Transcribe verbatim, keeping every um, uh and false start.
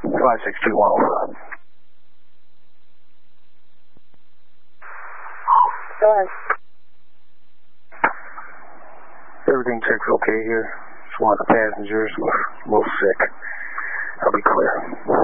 five six two one oh five. Go ahead. Everything checks okay here. Just one of the passengers was a little sick. I'll be clear.